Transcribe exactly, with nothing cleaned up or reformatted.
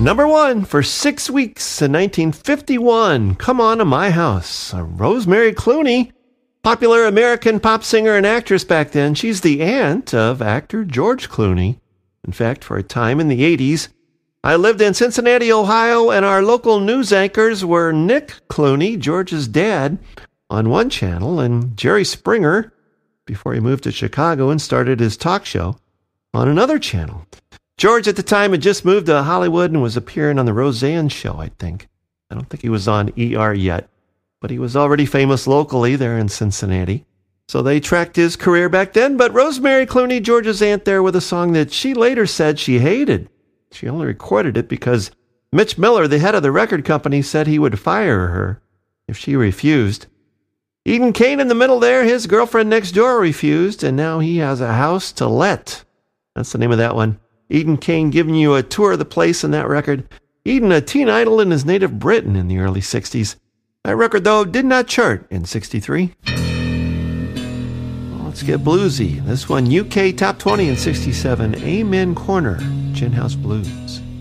Number one for six weeks in nineteen fifty-one, Come On to My House. Rosemary Clooney, popular American pop singer and actress back then. She's the aunt of actor George Clooney. In fact, for a time in the eighties, I lived in Cincinnati, Ohio, and our local news anchors were Nick Clooney, George's dad, on one channel, and Jerry Springer, before he moved to Chicago and started his talk show, on another channel. George at the time had just moved to Hollywood and was appearing on the Roseanne show, I think. I don't think he was on E R yet, but he was already famous locally there in Cincinnati. So they tracked his career back then, but Rosemary Clooney, George's aunt, there with a song that she later said she hated. She only recorded it because Mitch Miller, the head of the record company, said he would fire her if she refused. Eden Kane in the middle there, his girlfriend next door refused, and now he has a house to let. That's the name of that one. Eden Kane giving you a tour of the place in that record. Eden, a teen idol in his native Britain in the early sixties. That record, though, did not chart in sixty-three. Well, let's get bluesy. This one, U K Top twenty in sixty-seven. Amen Corner, Gin House Blues.